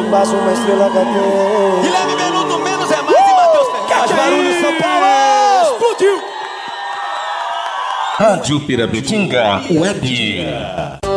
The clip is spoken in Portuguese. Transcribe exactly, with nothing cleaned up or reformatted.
mais uma estrela cadente. Guilherme Menudo, menos é mais uh! E Matheus Ferreira. Faz barulho, São Paulo! Explodiu! Rádio Pirabetinga Web.